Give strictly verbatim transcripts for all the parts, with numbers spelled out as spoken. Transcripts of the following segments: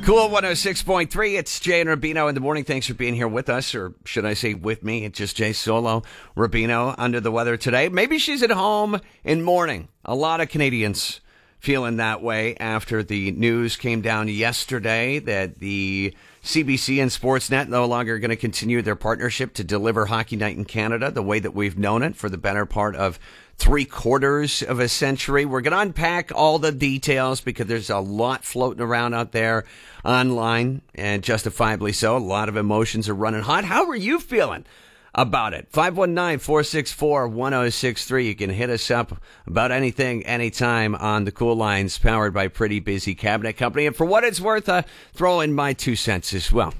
Cool one oh six point three. It's Jay and Rubino in the morning. Thanks for being here with us, or should I say with me? It's just Jay solo. Rubino under the weather today. Maybe she's at home in mourning. A lot of Canadians feeling that way after the news came down yesterday that the C B C and Sportsnet no longer going to continue their partnership to deliver Hockey Night in Canada the way that we've known it for the better part of three quarters of a century. We're going to unpack all the details because there's a lot floating around out there online, and justifiably so. A lot of emotions are running hot. How are you feeling about it? five one nine, four six four, one oh six three. You can hit us up about anything, anytime on the Cool Lines, powered by Pretty Busy Cabinet Company. And for what it's worth, uh, throw in my two cents as well.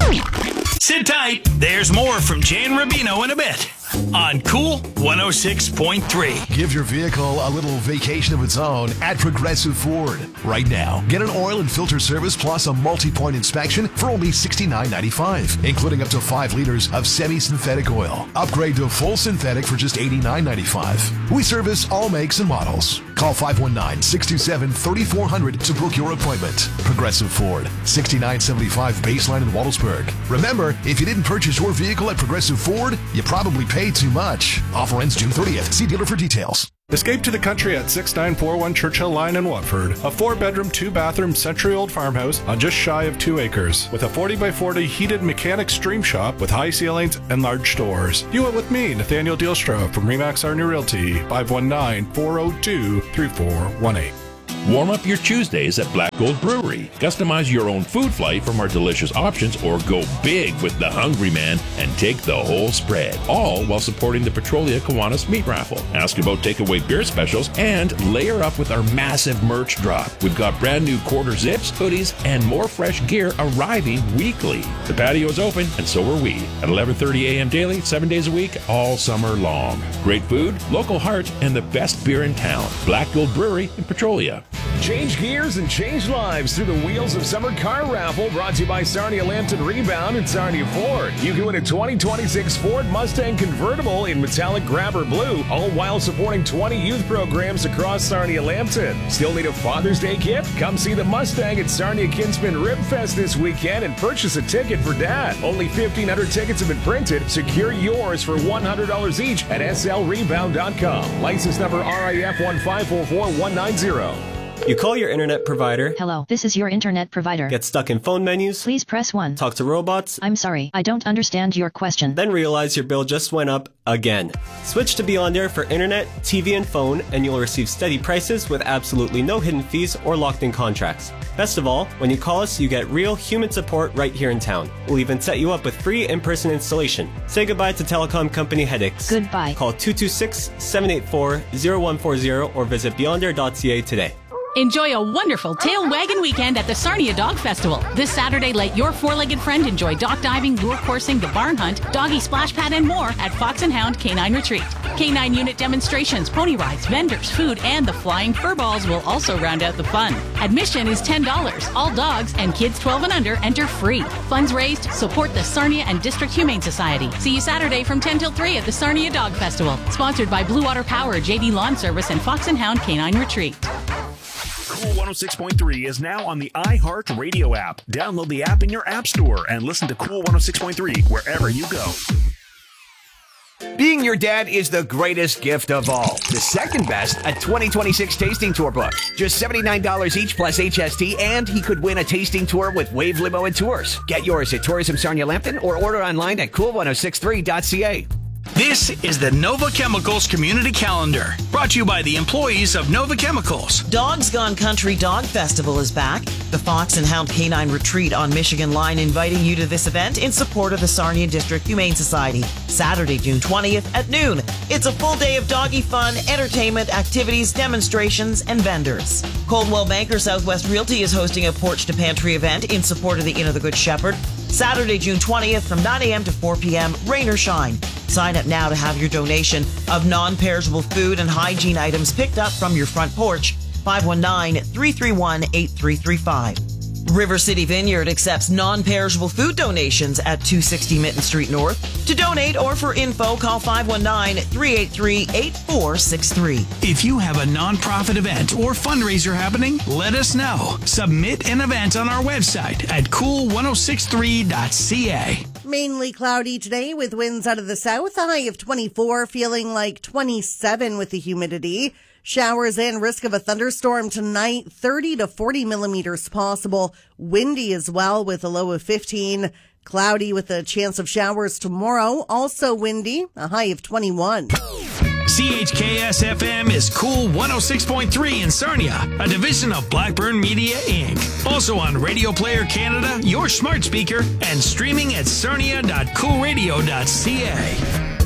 Sit tight. There's more from Jay and Rubino in a bit on Cool one oh six point three. Give your vehicle a little vacation of its own at Progressive Ford. Right now, get an oil and filter service plus a multi-point inspection for only sixty-nine ninety-five, including up to five liters of semi-synthetic oil. Upgrade to full synthetic for just eighty-nine ninety-five. We service all makes and models. Call five one nine, six two seven, three four zero zero to book your appointment. Progressive Ford, sixty-nine seventy-five Baseline in Waltersburg. Remember, if you didn't purchase your vehicle at Progressive Ford, you probably paid too much. Offer ends June thirtieth. See dealer for details. Escape to the country at six nine four one Churchill Line in Watford. A four-bedroom, two-bathroom, century-old farmhouse on just shy of two acres. With a forty by forty heated mechanic stream shop with high ceilings and large stores. View it with me, Nathaniel Dielstra from Remax Arny Realty. five one nine, four oh two, three four one eight. Warm up your Tuesdays at Black Gold Brewery. Customize your own food flight from our delicious options, or go big with the Hungry Man and take the whole spread. All while supporting the Petrolia Kiwanis Meat Raffle. Ask about takeaway beer specials and layer up with our massive merch drop. We've got brand new quarter zips, hoodies, and more fresh gear arriving weekly. The patio is open, and so are we. At eleven thirty a.m. daily, seven days a week, all summer long. Great food, local heart, and the best beer in town. Black Gold Brewery in Petrolia. Change gears and change lives through the Wheels of Summer Car Raffle, brought to you by Sarnia Lambton Rebound and Sarnia Ford. You can win a twenty twenty-six Ford Mustang convertible in metallic grabber blue, all while supporting twenty youth programs across Sarnia Lambton. Still need a Father's Day kit? Come see the Mustang at Sarnia Kinsman Rib Fest this weekend and purchase a ticket for Dad. Only fifteen hundred tickets have been printed. Secure yours for one hundred dollars each at S L rebound dot com. License number R I F one five four four one nine zero. You call your internet provider. Hello, this is your internet provider. Get stuck in phone menus. Please press one. Talk to robots. I'm sorry, I don't understand your question. Then realize your bill just went up again. Switch to Beyond Air for internet, T V, and phone, and you'll receive steady prices with absolutely no hidden fees or locked-in contracts. Best of all, when you call us, you get real human support right here in town. We'll even set you up with free in-person installation. Say goodbye to telecom company headaches. Goodbye. Call two two six, seven eight four, zero one four zero or visit beyond air dot c a today. Enjoy a wonderful tail wagging weekend at the Sarnia Dog Festival. This Saturday, let your four-legged friend enjoy dock diving, lure coursing, the barn hunt, doggy splash pad, and more at Fox and Hound Canine Retreat. Canine unit demonstrations, pony rides, vendors, food, and the flying furballs will also round out the fun. Admission is ten dollars. All dogs and kids twelve and under enter free. Funds raised, support the Sarnia and District Humane Society. See you Saturday from ten till three at the Sarnia Dog Festival. Sponsored by Blue Water Power, J D Lawn Service, and Fox and Hound Canine Retreat. Cool one oh six point three is now on the iHeart Radio app. Download the app in your app store and listen to Cool one oh six point three wherever you go. Being your dad is the greatest gift of all. The second best, a twenty twenty-six tasting tour book. Just seventy-nine dollars each plus H S T, and he could win a tasting tour with Wave Limo and Tours. Get yours at Tourism Sarnia Lambton or order online at cool ten sixty-three dot c a. This is the Nova Chemicals Community Calendar, brought to you by the employees of Nova Chemicals. Dogs Gone Country Dog Festival is back. The Fox and Hound Canine Retreat on Michigan Line inviting you to this event in support of the Sarnia District Humane Society. Saturday, June twentieth at noon. It's a full day of doggy fun, entertainment, activities, demonstrations, and vendors. Coldwell Banker Southwest Realty is hosting a Porch to Pantry event in support of the Inn of the Good Shepherd. Saturday, June twentieth from nine a.m. to four p.m., rain or shine. Sign up now to have your donation of non-perishable food and hygiene items picked up from your front porch. five one nine, three three one, eight three three five. River City Vineyard accepts non-perishable food donations at two sixty Mitten Street North. To donate or for info, call five one nine, three eight three, eight four six three. If you have a nonprofit event or fundraiser happening, let us know. Submit an event on our website at cool ten sixty-three dot c a. Mainly cloudy today with winds out of the south, a high of twenty-four, feeling like twenty-seven with the humidity. Showers and risk of a thunderstorm tonight, thirty to forty millimeters possible. Windy as well with a low of fifteen. Cloudy with a chance of showers tomorrow. Also windy, a high of twenty-one. C H K S F M is Cool one oh six point three in Sarnia, a division of Blackburn Media, Incorporated. Also on Radio Player Canada, your smart speaker, and streaming at sarnia dot cool radio dot c a.